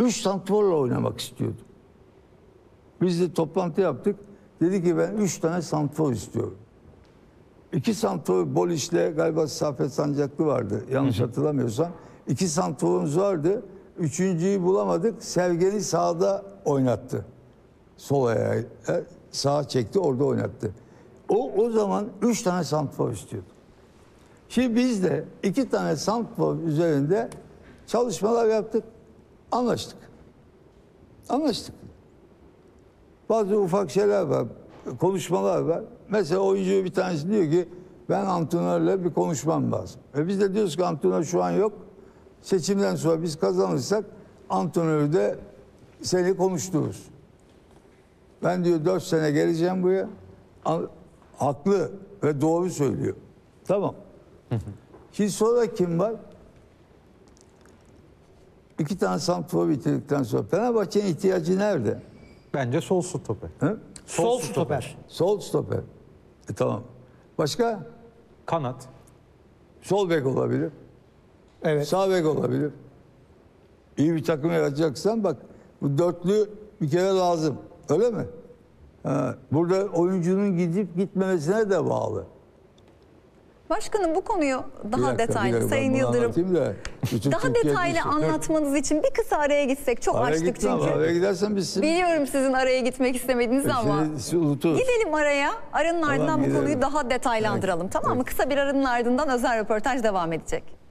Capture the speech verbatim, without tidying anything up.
Üç santrforla oynamak istiyordu. Biz de toplantı yaptık. Dedi ki ben üç tane santrfor istiyorum. İki santrfor Bolis'le galiba Safet Sancaklı vardı. Yanlış hı hı. hatırlamıyorsam. İki santrforumuz vardı. Üçüncüyü bulamadık. Sergen'i sağda oynattı. Sol ayağı sağa çekti, orada oynattı. O o zaman üç tane santrfor istiyordu. Şimdi biz de iki tane santrfor üzerinde çalışmalar yaptık. Anlaştık. Anlaştık. Bazı ufak şeyler var, konuşmalar var. Mesela oyuncu bir tanesi diyor ki ben antrenörle bir konuşmam lazım. Ve biz de diyoruz ki antrenör şu an yok. Seçimden sonra biz kazanırsak antrenörü de seni konuştururuz. Ben diyor dört sene geleceğim buraya. Haklı ve doğru söylüyor. Tamam. Şimdi sonra kim var? İki tane santrfor bitirdikten sonra Fenerbahçe'nin ihtiyacı nerede? Bence sol stoper. He? Sol, sol stoper. Sol stoper. E, tamam. Başka? Kanat. Sol bek olabilir. Evet. Sağ bek olabilir. İyi bir takım yaratacaksan bak bu dörtlü bir kere lazım. Öyle mi? Ha, burada oyuncunun gidip gitmemesine de bağlı. Başkanım bu konuyu daha dakika, detaylı dakika, Sayın Yıldırım da, daha Türkiye detaylı düşün. anlatmanız için bir kısa araya gitsek çok Araya açtık gitmem, çünkü. Araya gidersen biz Biliyorum sizin araya gitmek istemediğinizi ama gidelim araya. Aranın ardından Tamam, bu konuyu gidelim. daha detaylandıralım. Evet. Tamam mı? Evet. Kısa bir aranın ardından özel röportaj devam edecek.